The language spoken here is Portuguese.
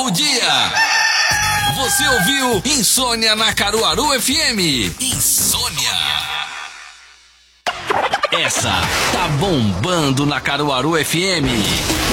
belo dia. Você ouviu Insônia na Caruaru FM. Insônia. Essa tá bombando na Caruaru FM.